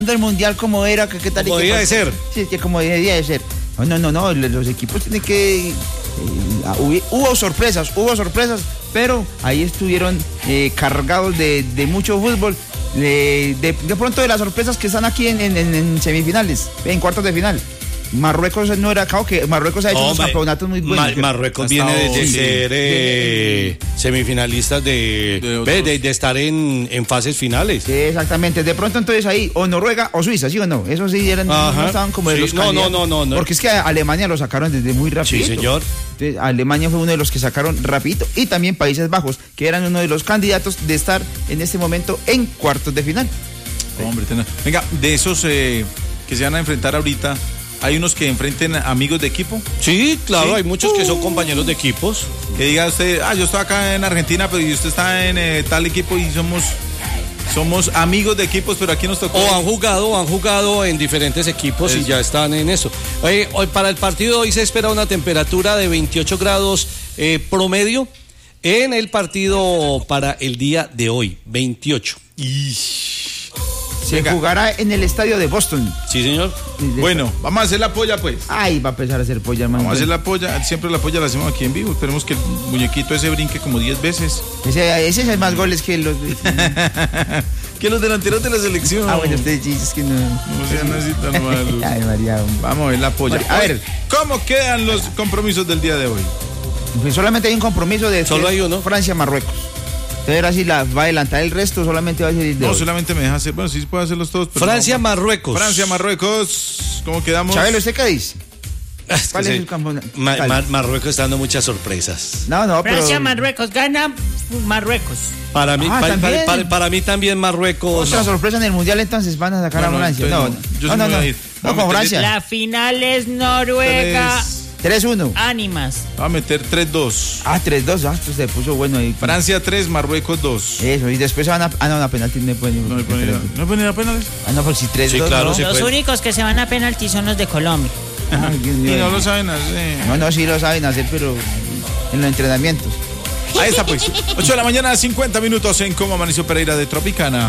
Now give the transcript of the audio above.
del mundial como era, que qué tal. Como debía de ser. Sí, que como debía de ser. No, los equipos tienen que... hubo sorpresas, pero ahí estuvieron cargados de mucho fútbol. De pronto de las sorpresas que están aquí en semifinales, en cuartos de final. Marruecos no era claro que Marruecos ha hecho unos campeonatos muy buenos. Marruecos viene de ser semifinalistas de estar en fases finales. Sí, exactamente. De pronto entonces ahí o Noruega o Suiza, ¿sí o no? Esos sí eran, no estaban como de los candidatos. No. Porque es que a Alemania lo sacaron desde muy rápido. Sí, señor. Entonces, Alemania fue uno de los que sacaron rapidito, y también Países Bajos, que eran uno de los candidatos de estar en este momento en cuartos de final. Hombre, venga, de esos que se van a enfrentar ahorita, ¿hay unos que enfrenten amigos de equipo? Sí, claro, ¿sí? Hay muchos que son compañeros de equipos. Que diga usted, yo estoy acá en Argentina, pero usted está en tal equipo y somos amigos de equipos, pero aquí nos tocó. O han jugado en diferentes equipos y ya están en eso. Hoy para el partido de hoy se espera una temperatura de 28 grados promedio en el partido para el día de hoy, 28. Se jugará en el estadio de Boston. Sí, señor. Bueno, vamos a hacer la polla, pues. Ay, va a empezar a hacer polla, hermano. Vamos a hacer la polla. Siempre la polla la hacemos aquí en vivo. Esperemos que el muñequito ese brinque como 10 veces. Ese es más goles que los... que los delanteros de la selección. Bueno, ustedes dicen que no... No sean así tan malos. Ay, María. Vamos a ver la polla. A ver, ¿cómo quedan los compromisos del día de hoy? Pues solamente hay un compromiso de... Solo hay uno. Francia-Marruecos. Entonces ahora sí va a adelantar el resto, solamente va a ser de hoy. Solamente me deja hacer, bueno, sí puedo hacerlos todos. Francia-Marruecos. Francia-Marruecos, ¿cómo quedamos? Chabelo, ¿usted qué dice? ¿Cuál es el campo? Marruecos está dando muchas sorpresas. No, pero... Francia-Marruecos, gana Marruecos. Para mí, para mí también Marruecos. Otra sorpresa en el Mundial, entonces van a sacar a Francia. No, con Francia. La final es Noruega. 3-1. Ánimas. Va a meter 3-2. 3-2. Esto se puso bueno ahí. Francia 3, Marruecos 2. Eso, y después van a penalti. ¿No pueden ir a penales? No, porque si 3-2. Sí, claro, Los únicos que se van a penalti son los de Colombia. Ay, Dios mío. Y no lo saben hacer. No, sí lo saben hacer, pero en los entrenamientos. Ahí está, pues. 8 de la mañana, 50 minutos en Cómo Amaneció Pereira de Tropicana.